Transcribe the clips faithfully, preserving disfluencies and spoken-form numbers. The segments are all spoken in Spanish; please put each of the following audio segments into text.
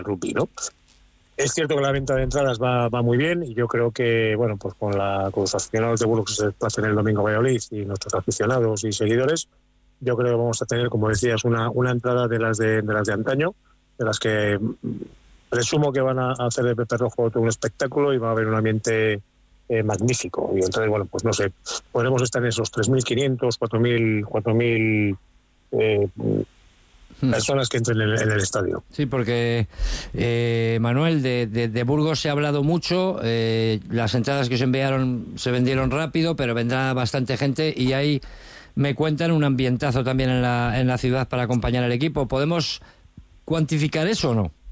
rugby, ¿no? Es cierto que la venta de entradas va, va muy bien y yo creo que, bueno, pues con, la, con los aficionados de Burgos que se desplacen el domingo a Valladolid y nuestros aficionados y seguidores, yo creo que vamos a tener, como decías, una, una entrada de las de, de las de antaño, de las que presumo que van a hacer de Pepe Rojo todo un espectáculo y va a haber un ambiente eh, magnífico. Y entonces, bueno, pues no sé, podremos estar en esos tres mil quinientos, cuatro mil, cuatro mil eh, personas que entren en, en el estadio. Sí, porque eh, Manuel, de, de, de Burgos se ha hablado mucho, eh, las entradas que se enviaron se vendieron rápido, pero vendrá bastante gente y ahí me cuentan un ambientazo también en la, en la ciudad para acompañar al equipo. ¿Podemos cuantificar eso o no?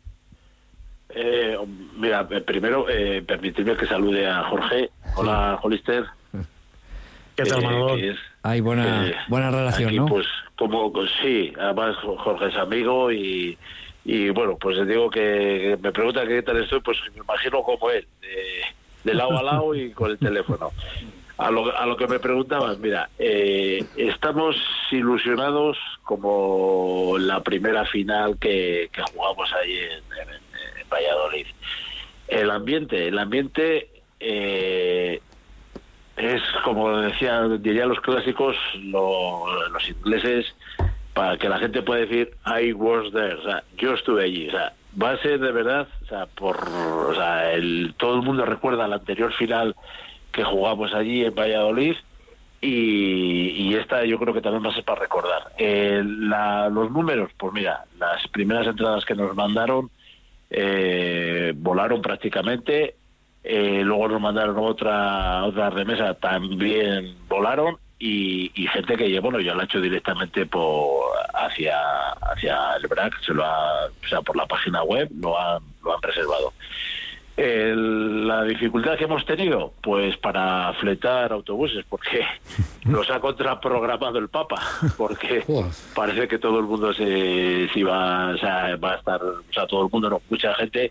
Eh, mira, primero eh, permitidme que salude a Jorge. Hola, Hollister. ¿Qué tal, Manuel? Eh, Hay buena, eh, buena relación, aquí, ¿no? Pues como sí, además Jorge es amigo y, y bueno, pues les digo que, que me pregunta qué tal estoy, pues me imagino como él, de, de lado a lado y con el teléfono. A lo, a lo que me preguntaban, mira, eh, estamos ilusionados como la primera final que, que jugamos ahí en, en, en Valladolid. El ambiente, el ambiente eh, es, como decía, dirían los clásicos, lo, los ingleses, para que la gente pueda decir I was there, o sea, yo estuve allí, o sea, va a ser de verdad, o sea, por, o sea, el, todo el mundo recuerda la anterior final que jugamos allí en Valladolid y, y esta yo creo que también va a ser para recordar. Eh, la, los números, pues mira, las primeras entradas que nos mandaron eh, volaron prácticamente, eh, luego nos mandaron otra otra remesa, también volaron y, y gente que bueno, ya lo ha hecho directamente por hacia hacia el B R A C, se lo ha, o sea, por la página web lo han, lo han reservado. El, la dificultad que hemos tenido, pues para fletar autobuses, porque los ha contraprogramado el Papa, porque parece que todo el mundo se, se iba, o sea, va a estar, o sea, todo el mundo, no, mucha gente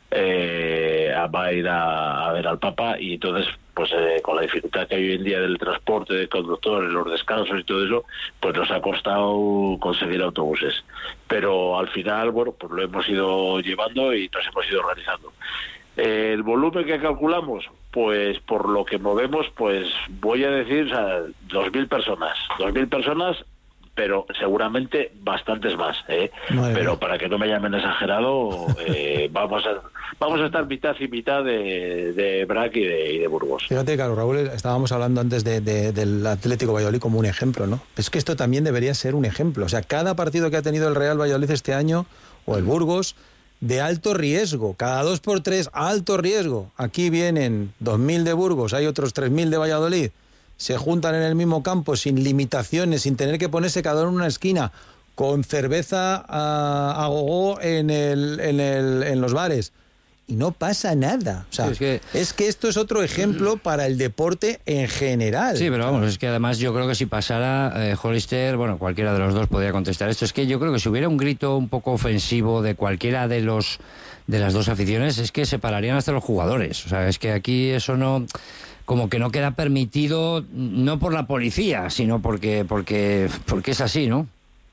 eh, va a ir a, a ver al Papa y entonces, pues eh, con la dificultad que hay hoy en día del transporte de conductores, los descansos y todo eso, pues nos ha costado conseguir autobuses. Pero al final, bueno, pues lo hemos ido llevando y nos hemos ido organizando. El volumen que calculamos, pues por lo que movemos, pues voy a decir, o sea, dos mil personas, dos mil personas, pero seguramente bastantes más, ¿eh? Pero para que no me llamen exagerado, eh, vamos a vamos a estar mitad y mitad de, de B R A C y de, y de Burgos. Fíjate, Carlos Raúl, estábamos hablando antes de, de, del Atlético Valladolid como un ejemplo, ¿no? Es que esto también debería ser un ejemplo. O sea, cada partido que ha tenido el Real Valladolid este año, o el Burgos, de alto riesgo, cada dos por tres, alto riesgo. Aquí vienen dos mil de Burgos, hay otros tres mil de Valladolid, se juntan en el mismo campo sin limitaciones, sin tener que ponerse cada uno en una esquina, con cerveza a, a gogó en, el, en, el, en los bares. Y no pasa nada. O sea, sí, es, que... es que esto es otro ejemplo para el deporte en general. Sí, pero vamos, es que además yo creo que si pasara, eh, Hollister, bueno, cualquiera de los dos podría contestar esto, es que yo creo que si hubiera un grito un poco ofensivo de cualquiera de los de las dos aficiones, es que se pararían hasta los jugadores. O sea, es que aquí eso no, como que no queda permitido, no por la policía, sino porque porque porque es así, ¿no?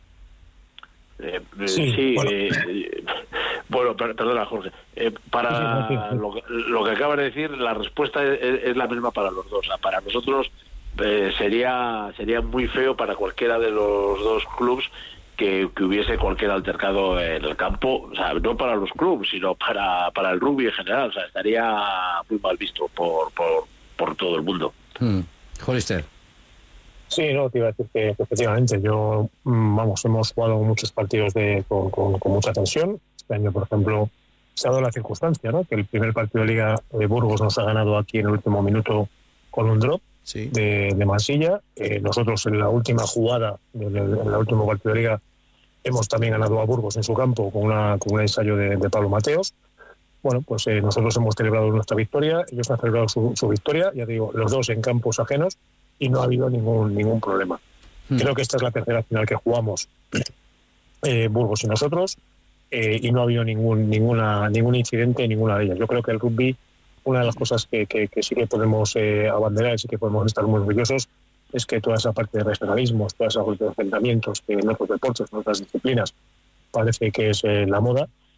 Eh, eh, sí, sí bueno. Eh, bueno, perdona, Jorge. Eh, para lo que, lo que acabas de decir, la respuesta es, es la misma para los dos. O sea, para nosotros eh, sería sería muy feo para cualquiera de los dos clubes que, que hubiese cualquier altercado en el campo. O sea, no para los clubes, sino para, para el rugby en general. O sea, estaría muy mal visto por, por, por todo el mundo. Hmm. Hollister. Sí, no, te iba a decir que, que efectivamente yo, vamos, hemos jugado muchos partidos de, con, con, con mucha tensión. Este año, por ejemplo, se ha dado la circunstancia, ¿no? Que el primer partido de Liga de Burgos nos ha ganado aquí en el último minuto con un drop sí. de, de Mansilla. Eh, nosotros en la última jugada, en el, en el último partido de Liga, hemos también ganado a Burgos en su campo con, una, con un ensayo de, de Pablo Mateos. Bueno, pues eh, nosotros hemos celebrado nuestra victoria, ellos han celebrado su, su victoria, ya digo, los dos en campos ajenos, y no ha habido ningún ningún problema. Mm. Creo que esta es la tercera final que jugamos eh, Burgos y nosotros, eh, y no ha habido ningún ninguna ningún incidente en ninguna de ellas. Yo creo que el rugby, una de las cosas que, que, que sí que podemos eh, abanderar y sí que podemos estar muy orgullosos es que toda esa parte de regionalismos, toda esa parte de enfrentamientos que en otros deportes, en otras disciplinas, parece que es eh, la moda,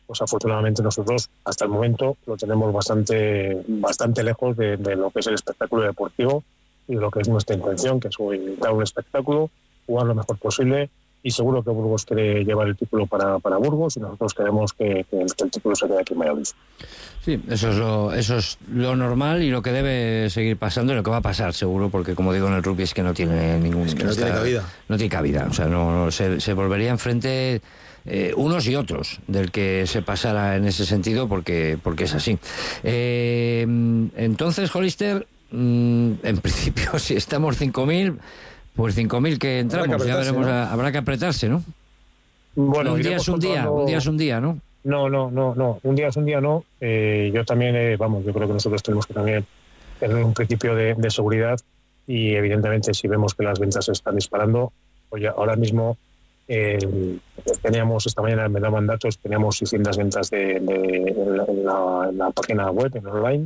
pues afortunadamente nosotros hasta el momento lo tenemos bastante bastante lejos de, de lo que es el espectáculo deportivo y lo que es nuestra intención, que es dar un espectáculo, jugar lo mejor posible, y seguro que Burgos quiere llevar el título para, para Burgos y nosotros queremos que, que, el, que el título se quede aquí en Valladolid. Sí, eso es, lo, eso es lo normal y lo que debe seguir pasando y lo que va a pasar seguro, porque como digo en el rugby es que no tiene ningún... Es que no está, tiene cabida. No tiene cabida, o sea, no, no se, se volvería enfrente eh, unos y otros del que se pasara en ese sentido, porque, porque es así. Eh, entonces, Hollister, mmm, en principio si estamos cinco mil... Pues cinco mil que entramos, que ya veremos, ¿no? Habrá que apretarse, ¿no? Bueno, un día es un día, un día es un día, ¿no? No, no, no, no, un día es un día, no. Eh, yo también, eh, vamos, yo creo que nosotros tenemos que también tener un principio de, de seguridad y evidentemente si vemos que las ventas se están disparando, oye, ahora mismo eh, teníamos, esta mañana me daban datos, teníamos seiscientas ventas de, de, en, la, en, la, en la página web, en online.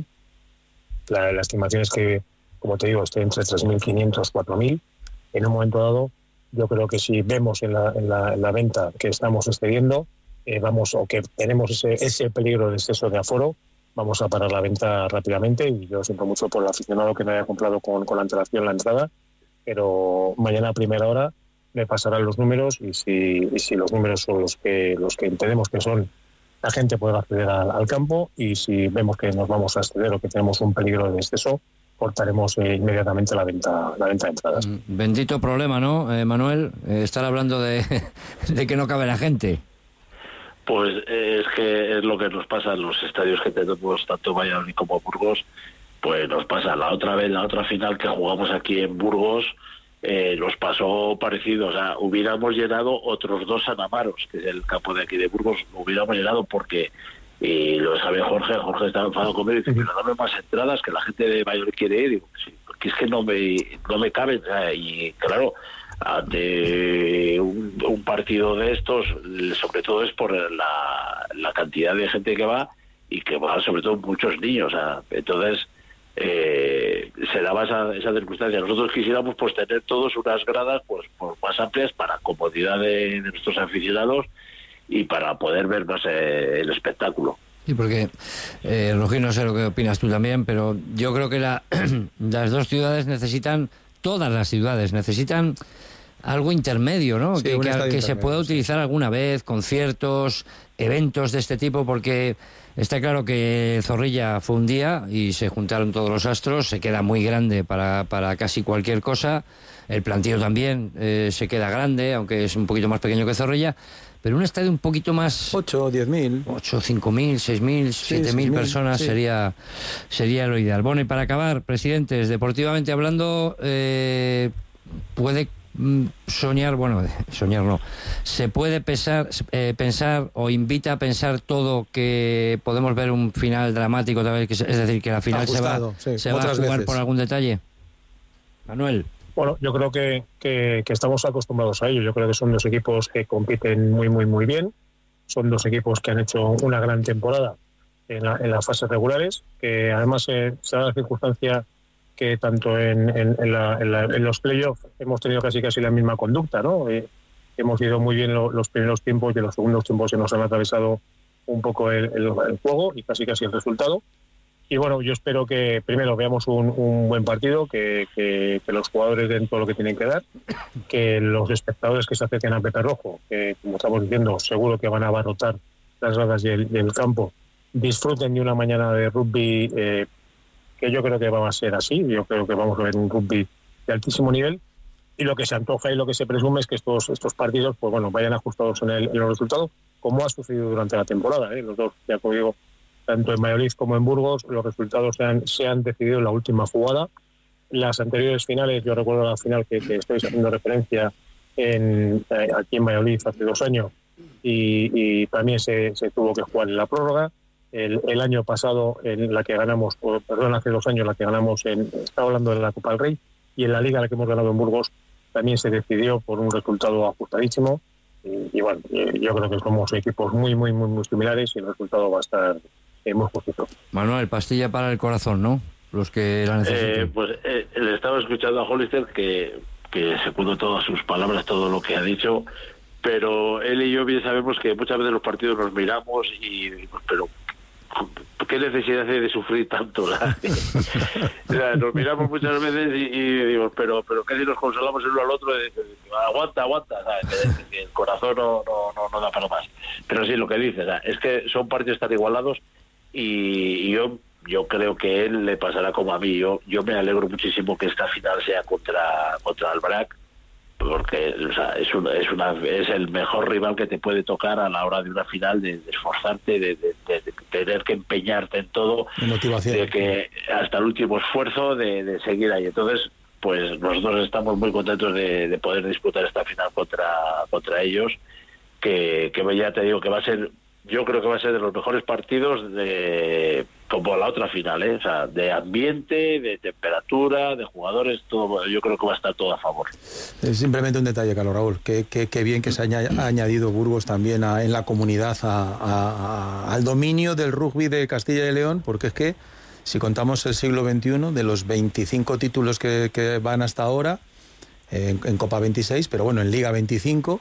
La, la estimación es que, como te digo, esté entre tres mil quinientos, cuatro mil. En un momento dado, yo creo que si vemos en la, en la, en la venta que estamos excediendo, eh, vamos o que tenemos ese, ese peligro de exceso de aforo, vamos a parar la venta rápidamente. Y yo siento mucho por el aficionado que no haya comprado con, con la antelación la entrada, pero mañana a primera hora me pasarán los números y si, y si los números son los que los que entendemos que son, la gente puede acceder al, al campo, y si vemos que nos vamos a exceder o que tenemos un peligro de exceso, cortaremos eh, inmediatamente la venta la venta de entradas. Bendito problema, ¿no, eh, Manuel? Eh, estar hablando de, de que no cabe la gente. Pues eh, es que es lo que nos pasa en los estadios que tenemos, tanto Valladolid como Burgos. Pues nos pasa la otra vez, la otra final que jugamos aquí en Burgos, eh, nos pasó parecido. O sea, hubiéramos llenado otros dos San Amaros, que es el campo de aquí de Burgos, lo hubiéramos llenado porque... Y lo sabe Jorge, Jorge estaba enfadado conmigo y dice, pero dame más entradas, que la gente de Valladolid quiere ir. Digo, sí, porque es que no me no me caben. Y claro, ante un, un partido de estos, sobre todo es por la, la cantidad de gente que va, y que va sobre todo muchos niños. O sea, entonces eh, se daba esa, esa circunstancia. Nosotros quisiéramos pues tener todos unas gradas pues, pues más amplias para comodidad de, de nuestros aficionados y para poder ver más eh, el espectáculo. Sí, porque, eh, Rogi, no sé lo que opinas tú también, pero yo creo que la, las dos ciudades necesitan, todas las ciudades necesitan algo intermedio, ¿no? Sí, que que, que se pueda sí. utilizar alguna vez, conciertos, eventos de este tipo, porque está claro que Zorrilla fue un día y se juntaron todos los astros, se queda muy grande para, para casi cualquier cosa, el plantío también eh, se queda grande, aunque es un poquito más pequeño que Zorrilla, pero un estadio un poquito más... ocho o diez mil. ocho, cinco mil, seis mil, siete mil personas, sí. sería sería lo ideal. Bueno, y para acabar, presidentes, deportivamente hablando, eh, puede mm, soñar, bueno, soñar no, se puede pensar, eh, pensar o invita a pensar todo que podemos ver un final dramático otra vez, que es, es decir, que la final Ajustado, se va, sí, se va a jugar veces. por algún detalle. Manuel. Bueno, yo creo que, que, que estamos acostumbrados a ello. Yo creo que son dos equipos que compiten muy, muy, muy bien. Son dos equipos que han hecho una gran temporada en, la, en las fases regulares, que además eh, se da la circunstancia que tanto en, en, en, la, en, la, en los playoffs hemos tenido casi casi la misma conducta, ¿no? Eh, hemos ido muy bien lo, los primeros tiempos y en los segundos tiempos se nos han atravesado un poco el, el, el juego y casi casi el resultado. Y bueno, yo espero que primero veamos un, un buen partido, que, que, que los jugadores den todo lo que tienen que dar, que los espectadores que se acerquen a Pepe Rojo, que como estamos diciendo, seguro que van a abarrotar las gradas y el, y el campo, disfruten de una mañana de rugby eh, que yo creo que va a ser así. Yo creo que vamos a ver un rugby de altísimo nivel, y lo que se antoja y lo que se presume es que estos estos partidos pues bueno vayan ajustados en, el, en los resultados, como ha sucedido durante la temporada, ¿eh? Los dos, ya como digo, tanto en Valladolid como en Burgos, los resultados se han, se han decidido en la última jugada. Las anteriores finales, yo recuerdo la final que, que estoy haciendo referencia en, eh, aquí en Valladolid hace dos años, y, y también se, se tuvo que jugar en la prórroga. El, el año pasado, en la que ganamos, o, perdón, hace dos años, la que ganamos, en, estaba hablando de la Copa del Rey, y en la Liga, la que hemos ganado en Burgos, también se decidió por un resultado ajustadísimo. Y, y bueno, yo creo que somos equipos muy, muy, muy, muy similares, y el resultado va a estar muy justito. Manuel, pastilla para el corazón, ¿no? Los que la necesitan. Eh, pues eh, le estaba escuchando a Hollister que, que segundo todas sus palabras, todo lo que ha dicho, pero él y yo bien sabemos que muchas veces los partidos nos miramos y pues, pero ¿qué necesidad hay de sufrir tanto? O sea, nos miramos muchas veces y, y digo, pero pero ¿qué si nos consolamos el uno al otro? Y, aguanta, aguanta, ¿sabes? Que, que el corazón no, no, no, no da para más. Pero sí, lo que dices, ¿sabes? Es que son partidos tan igualados y, y yo yo creo que él le pasará como a mí. Yo yo me alegro muchísimo que esta final sea contra contra el Brac, porque o sea, es una, es una es el mejor rival que te puede tocar a la hora de una final, de, de esforzarte, de, de, de, de tener que empeñarte en todo, de motivación, de que hasta el último esfuerzo de, de seguir ahí. Entonces, pues nosotros estamos muy contentos de, de poder disputar esta final contra contra ellos, que, que ya te digo que va a ser, yo creo que va a ser de los mejores partidos de como la otra final, ¿eh? O sea, de ambiente, de temperatura, de jugadores, todo. Yo creo que va a estar todo a favor. Es simplemente un detalle, Carlos Raúl. Qué, qué, qué bien que se haya añadido Burgos también a, en la comunidad a, a, a, al dominio del rugby de Castilla y León, porque es que si contamos el siglo veintiuno, de los veinticinco títulos que, que van hasta ahora, eh, en, en Copa veintiséis, pero bueno, en Liga veinticinco,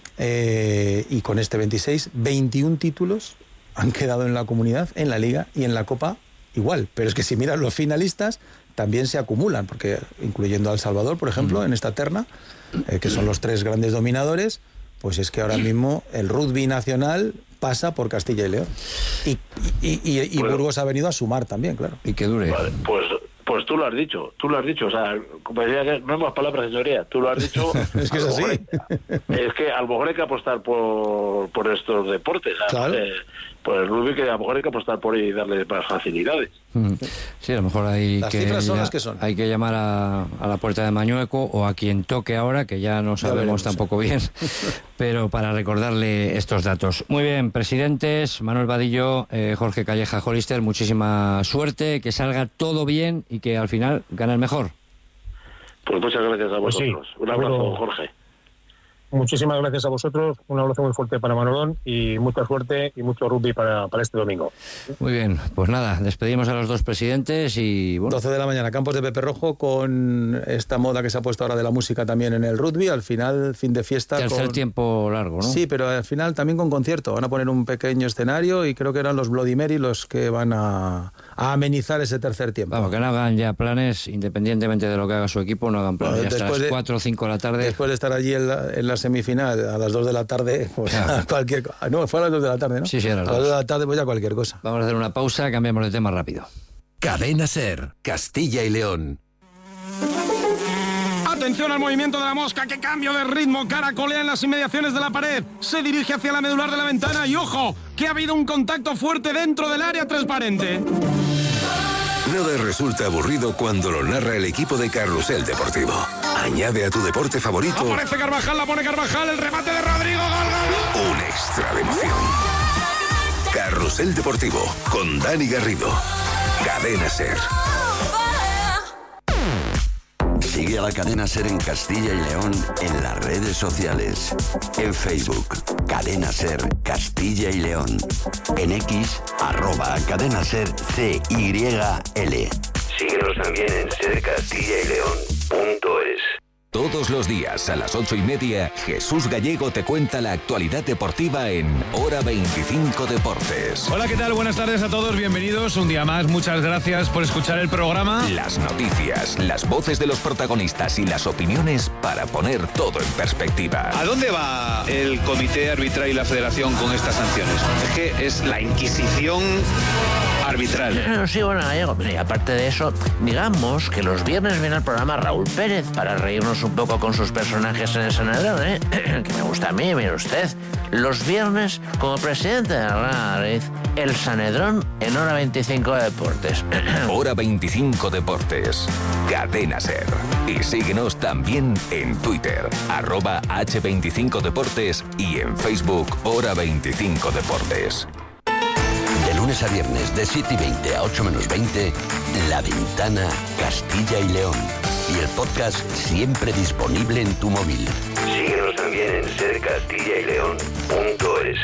eh, y con este veintiséis, veintiún títulos han quedado en la comunidad, en la Liga y en la Copa igual. Pero es que si miras los finalistas, también se acumulan, porque incluyendo a El Salvador, por ejemplo, mm. en esta terna, eh, que son los tres grandes dominadores, pues es que ahora mismo el rugby nacional pasa por Castilla y León. Y, y, y, y bueno, Burgos ha venido a sumar también, claro. Y que dure. Vale, pues... Pues tú lo has dicho, tú lo has dicho, o sea, como decía, no hay más palabras, señoría, tú lo has dicho. Es que es así. Es que a lo mejor hay que apostar por, por estos deportes, claro. eh, por el rugby, que a lo mejor hay que apostar por y darle más facilidades. Sí, a lo mejor hay, las que, cifras son ya, las que son. Hay que llamar a, a la puerta de Mañueco o a quien toque ahora, que ya no sabemos ya veremos, tampoco sí. bien, pero para recordarle estos datos. Muy bien, presidentes, Manuel Vadillo, eh, Jorge Calleja Hollister, muchísima suerte, que salga todo bien y que al final gane el mejor. Pues muchas gracias a vosotros. Pues sí, un abrazo, bueno, Jorge. Muchísimas gracias a vosotros, un abrazo muy fuerte para Manolón y mucha suerte y mucho rugby para, para este domingo. Muy bien, pues nada, despedimos a los dos presidentes y... Bueno. doce de la mañana, Campos de Pepe Rojo, con esta moda que se ha puesto ahora de la música también en el rugby, al final, fin de fiesta... Tercer con... tiempo largo, ¿no? Sí, pero al final también con concierto, van a poner un pequeño escenario y creo que eran los Bloody Mary los que van a, a amenizar ese tercer tiempo. Vamos, que no hagan ya planes, independientemente de lo que haga su equipo, no hagan planes, bueno, ya hasta las cuatro o cinco de la tarde... Después de estar allí en la, en la semifinal a las dos de la tarde, pues claro. cualquier cosa. No, fue a las dos de la tarde, ¿no? Sí, sí, a las dos. A las dos de la tarde, pues ya cualquier cosa. Vamos a hacer una pausa, cambiamos de tema rápido. Cadena SER, Castilla y León. Atención al movimiento de la mosca, que cambio de ritmo, caracolea en las inmediaciones de la pared, se dirige hacia la medular de la ventana y ojo, que ha habido un contacto fuerte dentro del área transparente. Nada resulta aburrido cuando lo narra el equipo de Carrusel Deportivo. Añade a tu deporte favorito... Aparece Carvajal, la pone Carvajal, el remate de Rodrigo, gol, gol. Un extra de emoción. Carrusel Deportivo, con Dani Garrido. Cadena SER. Sigue a la Cadena SER en Castilla y León en las redes sociales. En Facebook, Cadena SER Castilla y León. En X, arroba Cadena SER C Y L. Síguenos también en ser castilla y león punto es. Todos los días a las ocho y media, Jesús Gallego te cuenta la actualidad deportiva en Hora veinticinco Deportes. Hola, ¿qué tal? Buenas tardes a todos, bienvenidos un día más. Muchas gracias por escuchar el programa. Las noticias, las voces de los protagonistas y las opiniones para poner todo en perspectiva. ¿A dónde va el comité arbitral y la federación con estas sanciones? Es que es la Inquisición arbitral. Sí, bueno, Gallego, y aparte de eso, digamos que los viernes viene al programa Raúl Pérez para reírnos un poco con sus personajes en el Sanedrón, ¿eh? Que me gusta a mí, mire usted. Los viernes, como presidente de la Madrid, el Sanedrón en Hora veinticinco Deportes. Hora veinticinco Deportes. Cadena SER. Y síguenos también en Twitter, arroba hache veinticinco Deportes y en Facebook, Hora veinticinco Deportes. De lunes a viernes, de siete y veinte a ocho menos veinte, La Ventana, Castilla y León. Y el podcast siempre disponible en tu móvil. Síguenos también en ser castilla y león punto es.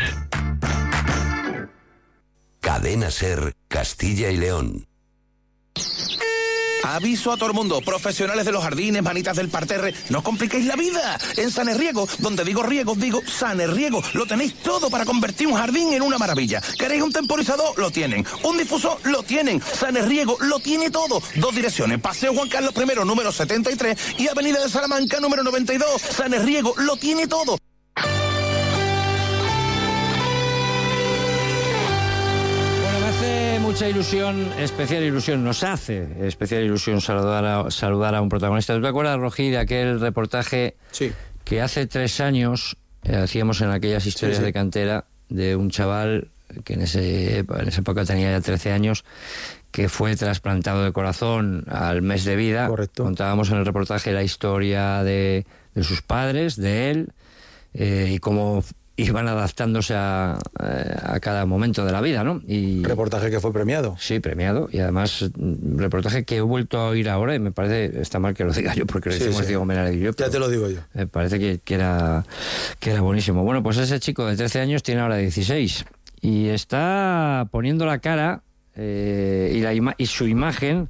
Cadena SER Castilla y León. Aviso a todo el mundo, profesionales de los jardines, manitas del parterre, no os compliquéis la vida. En Sanerriego, donde digo riego, digo Sanerriego, lo tenéis todo para convertir un jardín en una maravilla. ¿Queréis un temporizador? Lo tienen. ¿Un difusor? Lo tienen. Sanerriego lo tiene todo. Dos direcciones, Paseo Juan Carlos I, número setenta y tres, y Avenida de Salamanca, número noventa y dos. Sanerriego lo tiene todo. Mucha ilusión, especial ilusión, nos hace especial ilusión saludar a, saludar a un protagonista. ¿Tú te acuerdas, Rojí, de aquel reportaje sí. que hace tres años eh, hacíamos en aquellas historias sí, sí. de cantera de un chaval que en, ese, en esa época tenía ya trece años, que fue trasplantado de corazón al mes de vida? Correcto. Contábamos en el reportaje la historia de, de sus padres, de él, eh, y cómo iban adaptándose a, a cada momento de la vida, ¿no? Y reportaje que fue premiado. Sí, premiado, y además reportaje que he vuelto a oír ahora y me parece, está mal que lo diga yo porque lo sí, decimos sí. Diego Menard y yo. Ya te lo digo yo. Me parece que, que, era, que era buenísimo. Bueno, pues ese chico de trece años tiene ahora dieciséis y está poniendo la cara eh, y, la ima- y su imagen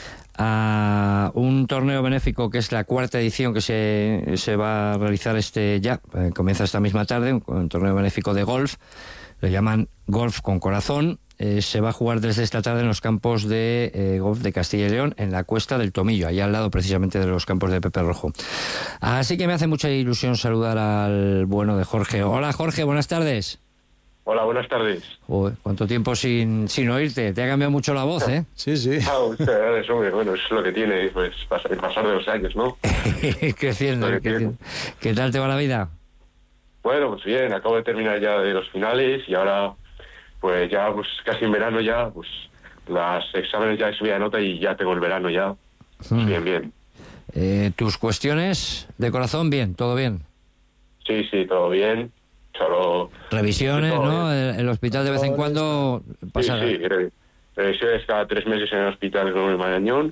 a un torneo benéfico que es la cuarta edición que se, se va a realizar este ya, eh, comienza esta misma tarde, un, un torneo benéfico de golf, le llaman Golf con Corazón, eh, se va a jugar desde esta tarde en los campos de eh, golf de Castilla y León, en la Cuesta del Tomillo, allá al lado precisamente de los campos de Pepe Rojo. Así que me hace mucha ilusión saludar al bueno de Jorge. Hola Jorge, buenas tardes. Hola, buenas tardes. Uy, ¿cuánto tiempo sin, sin oírte? Te ha cambiado mucho la voz, ¿eh? Sí, sí. Ah, ustedes, hombre, bueno, es lo que tiene, pues, pasar, pasar de los años, ¿no? creciendo, que creciendo. ¿Qué tal te va la vida? Bueno, pues bien, acabo de terminar ya de los finales y ahora, pues ya, pues casi en verano ya, pues los exámenes ya he subido de nota y ya tengo el verano ya. Pues, hmm. Bien, bien. Eh, ¿Tus cuestiones de corazón, bien? ¿Todo bien? Sí, sí, todo bien. Solo revisiones, ¿no? El, el hospital de vez en cuando pasa. Sí, sí, revisiones cada tres meses en el hospital con el Marañón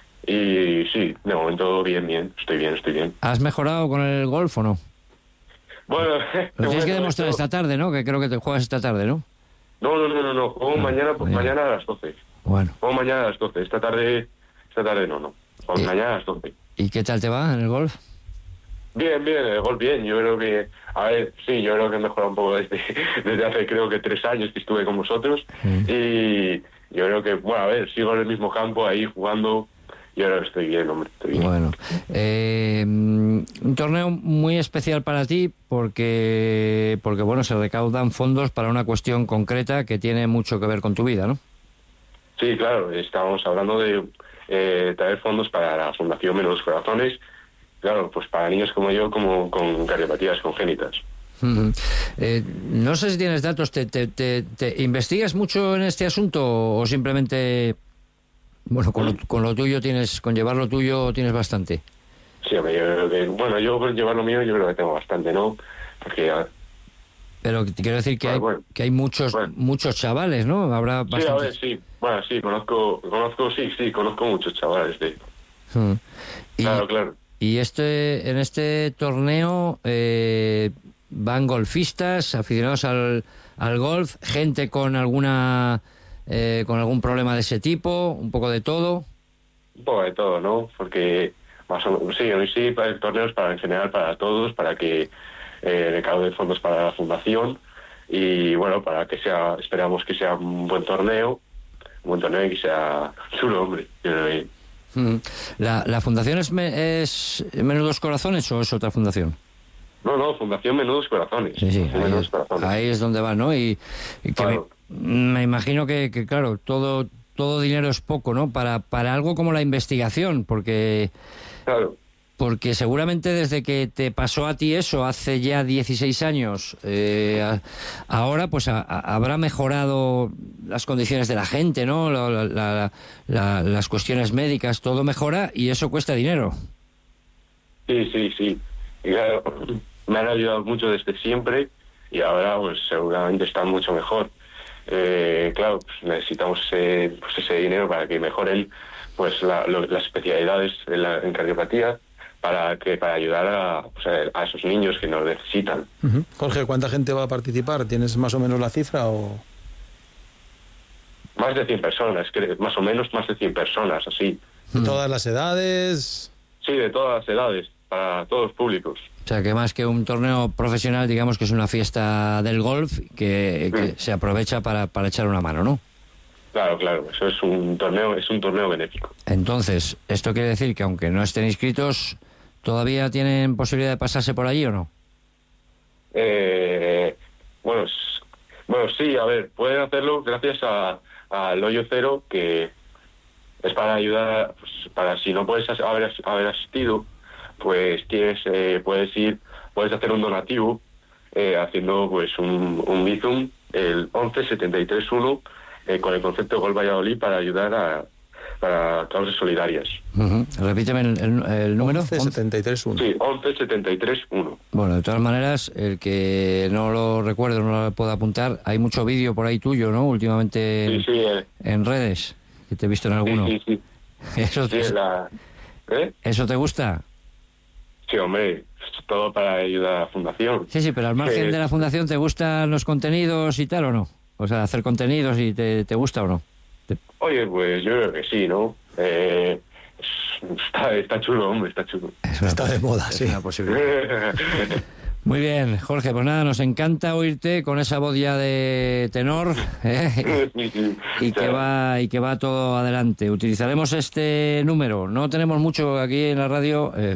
y sí, de momento bien, bien, estoy bien, estoy bien. ¿Has mejorado con el golf o no? Bueno, lo tienes que demostrar esto... esta tarde, ¿no? Que creo que te juegas esta tarde, ¿no? No, no, no, no, no. Juego ah, mañana, pues mañana a las doce. Bueno. Juego mañana a las doce. Esta tarde, esta tarde no, no. Juego mañana a las doce. ¿Y qué tal te va en el golf? Bien, bien, el golf bien. Yo creo que, a ver, sí, yo creo que he mejorado un poco desde, desde hace creo que tres años que estuve con vosotros. Mm. Y yo creo que, bueno, a ver, sigo en el mismo campo ahí jugando. Y ahora estoy bien, hombre, estoy bien. Bueno, eh, un torneo muy especial para ti porque, porque, bueno, se recaudan fondos para una cuestión concreta que tiene mucho que ver con tu vida, ¿no? Sí, claro, estamos hablando de eh, traer fondos para la Fundación Menudos Corazones. Claro, pues para niños como yo, como con cardiopatías congénitas. Uh-huh. Eh, no sé si tienes datos, ¿te, te, te, te investigas mucho en este asunto o simplemente, bueno, con lo, con lo tuyo tienes, con llevar lo tuyo tienes bastante? Sí, hombre, yo creo que, bueno, yo por llevar lo mío yo creo que tengo bastante, ¿no? Porque, pero quiero decir que bueno, hay bueno, que hay muchos bueno. muchos chavales, ¿no? Habrá bastantes... Sí, a ver, sí, bueno, sí, conozco, conozco, sí, sí, conozco muchos chavales, de... Uh-huh. Y... Claro, claro. Y este, en este torneo eh, van golfistas, aficionados al, al golf, gente con alguna eh, con algún problema de ese tipo, un poco de todo. Un poco de todo, ¿no? Porque más o menos, sí, sí, el torneo es para en general para todos, para que eh, recaude fondos para la fundación y bueno, para que sea, esperamos que sea un buen torneo, un buen torneo y que sea chulo, hombre. ¿La, la fundación es, me, es Menudos Corazones o es otra fundación? No, no, Fundación Menudos Corazones. Sí, sí, ahí, Menudos es, Corazones. ahí es donde va, ¿no? Y, y que claro. me, me imagino que, que, claro, todo todo dinero es poco, ¿no? Para, para algo como la investigación, porque... Claro. Porque seguramente desde que te pasó a ti eso hace ya dieciséis años, eh, a, ahora pues a, a, habrá mejorado las condiciones de la gente, ¿no? La, la, la, la, las cuestiones médicas, todo mejora y eso cuesta dinero. Sí, sí, sí. Y claro, me han ayudado mucho desde siempre y ahora pues seguramente están mucho mejor. Eh, claro, pues necesitamos ese, pues, ese dinero para que mejoren pues la, lo, las especialidades en, la, en cardiopatía. para que para ayudar a, pues a, a esos niños que nos necesitan. Uh-huh. Jorge, ¿cuánta gente va a participar? ¿Tienes más o menos la cifra o...? más de cien personas, que más o menos más de cien personas, así. ¿De todas las edades? Sí, de todas las edades, para todos los públicos. O sea, que más que un torneo profesional, digamos que es una fiesta del golf que, que sí. se aprovecha para, para echar una mano, ¿no? Claro, claro, eso es un torneo, es un torneo benéfico. Entonces, ¿esto quiere decir que aunque no estén inscritos, todavía tienen posibilidad de pasarse por allí o no? Eh, bueno, s- bueno, sí, a ver, pueden hacerlo gracias a al Hoyo Cero, que es para ayudar, pues, para si no puedes as- haber, as- haber asistido, pues tienes, eh, puedes ir, puedes hacer un donativo eh, haciendo pues un, un Bizum, el once setenta y tres uno, eh, con el concepto de Gol Valladolid para ayudar a para causas solidarias. Uh-huh. Repíteme el, el, el número. once setenta y tres uno. Sí, once setenta y tres uno. Bueno, de todas maneras, el que no lo recuerdo, no lo puedo apuntar, hay mucho vídeo por ahí tuyo, ¿no? Últimamente en, Sí, sí, eh, en redes, que te he visto en alguno. sí, sí, sí. Eso, Sí, la- ¿eh? ¿Eso te gusta? Sí, hombre, todo para ayudar a la fundación. Sí, sí, pero al margen Sí. de la fundación, ¿te gustan los contenidos y tal o no? O sea, hacer contenidos y te, te gusta o no. Te- Oye, pues yo creo que sí, ¿no? Eh, está, está chulo, hombre, está chulo. es una Está de moda, es sí. una posibilidad. Muy bien, Jorge, pues nada, nos encanta oírte con esa voz ya de tenor, ¿eh? Sí, sí. y O sea, que va y que va todo adelante. Utilizaremos este número. No tenemos mucho aquí en la radio. eh,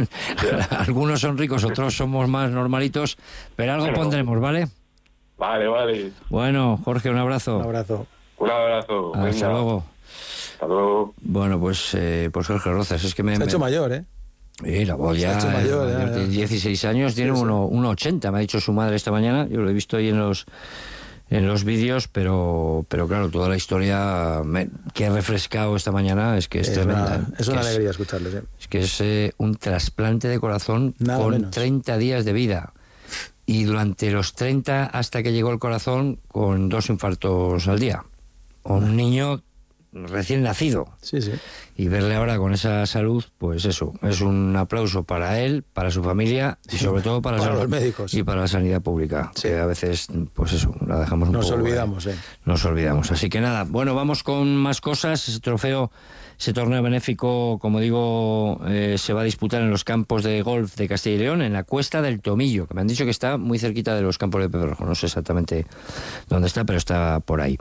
algunos son ricos, otros somos más normalitos, pero algo Bueno. pondremos, ¿vale? Vale, vale. Bueno, Jorge, un abrazo. Un abrazo. Un abrazo. Hasta venga. luego. Hasta luego. Bueno, pues, eh, pues Jorge Rozas, es que me... Se ha me- hecho mayor, ¿eh? Sí, la voz Se ha ya, hecho mayor, ya, ya. tiene dieciséis años, tiene Sí, sí. uno, uno ochenta, me ha dicho su madre esta mañana, yo lo he visto ahí en los en los vídeos, pero pero claro, toda la historia me- que he refrescado esta mañana es que es, Es tremenda. una, ¿eh? es una Que alegría escucharles, ¿eh? Es que es eh, un trasplante de corazón Nada con menos. treinta días de vida. Y durante los treinta, hasta que llegó el corazón, con dos infartos al día. Un niño recién nacido. Sí, sí. Y verle ahora con esa salud, pues eso, es un aplauso para él, para su familia y sobre todo para, Para la, los médicos. y para la sanidad pública, Sí. que a veces, pues eso, la dejamos un Nos poco... olvidamos, eh, ¿eh? Nos olvidamos. Así que nada, bueno, vamos con más cosas. Ese trofeo, ese torneo benéfico, como digo, eh, se va a disputar en los campos de golf de Castilla y León, en la Cuesta del Tomillo, que me han dicho que está muy cerquita de los campos de Pepe Rojo. No sé exactamente dónde está, pero está por ahí.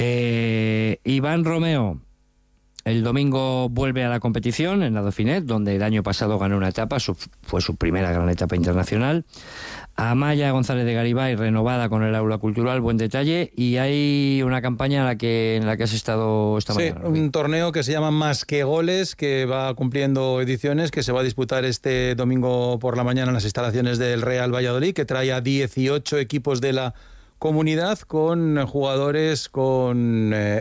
Eh, Iván Romeo, el domingo vuelve a la competición en la Dauphiné, donde el año pasado ganó una etapa, su, fue su primera gran etapa internacional. Amaya González de Garibay, renovada con el aula cultural, buen detalle. Y hay una campaña en la que, en la que has estado esta Sí, mañana. un torneo que se llama Más que Goles, que va cumpliendo ediciones, que se va a disputar este domingo por la mañana en las instalaciones del Real Valladolid, que trae a dieciocho equipos de la comunidad con jugadores con eh,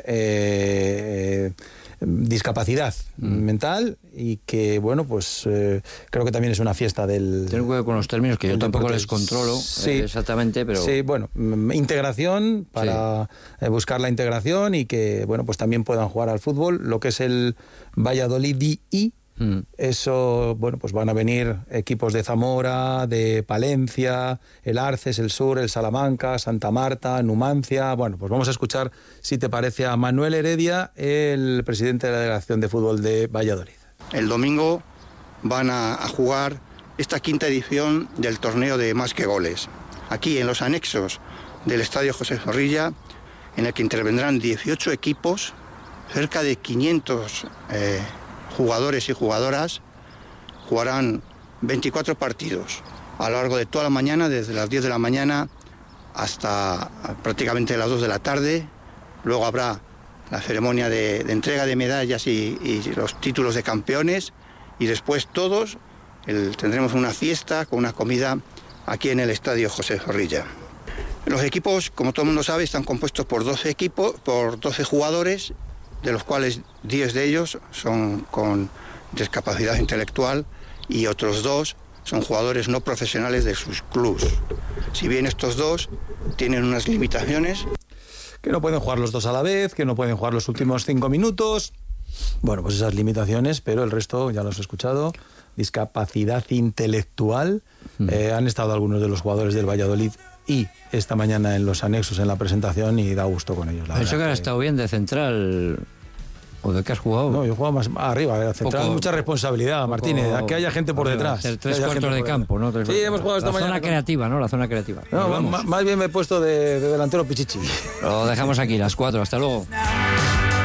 eh, discapacidad mm. mental y que, bueno, pues eh, creo que también es una fiesta del... Ten cuidado con los términos, que yo tampoco deporte. les controlo Sí. eh, exactamente, pero... Sí, bueno, mm, integración para sí. eh, buscar la integración y que, bueno, pues también puedan jugar al fútbol, lo que es el Valladolid D I. Mm. Eso, bueno, pues van a venir equipos de Zamora, de Palencia, el Arces, el Sur, el Salamanca, Santa Marta, Numancia. Bueno, pues vamos a escuchar, si te parece, a Manuel Heredia, el presidente de la Delegación de Fútbol de Valladolid. El domingo van a, a jugar esta quinta edición del torneo de Más que Goles, aquí en los anexos del Estadio José Zorrilla, en el que intervendrán dieciocho equipos, cerca de quinientos eh, jugadores y jugadoras. Jugarán veinticuatro partidos a lo largo de toda la mañana, desde las diez de la mañana hasta prácticamente las dos de la tarde. Luego habrá la ceremonia de, de entrega de medallas y, y los títulos de campeones, y después todos el, tendremos una fiesta con una comida aquí en el Estadio José Zorrilla. Los equipos, como todo el mundo sabe, están compuestos por doce equipos, por doce jugadores, de los cuales diez de ellos son con discapacidad intelectual y otros dos son jugadores no profesionales de sus clubes. Si bien estos dos tienen unas limitaciones... Que no pueden jugar los dos a la vez, que no pueden jugar los últimos cinco minutos. Bueno, pues esas limitaciones, pero el resto, ya lo has escuchado, discapacidad intelectual. Mm. Eh, han estado algunos de los jugadores del Valladolid y esta mañana en los anexos en la presentación y da gusto con ellos. Eso que, que ha estado bien de central. ¿O de qué has jugado? No, yo he jugado más arriba, de central. Poco, mucha responsabilidad, poco, Martínez, que haya gente por detrás. Hacer tres cuartos de campo, ¿no? Tres sí, hemos jugado esta la mañana. La zona con... creativa, ¿no? La zona creativa. No, más bien me he puesto de, de delantero pichichi. Lo dejamos aquí, las cuatro. Hasta luego.